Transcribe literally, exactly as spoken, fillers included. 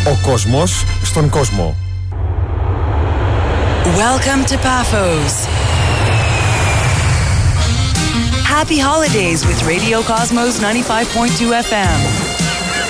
Ο κόσμος στον κόσμο. Welcome to Paphos. Happy holidays with Radio Cosmos ninety-five point two F M.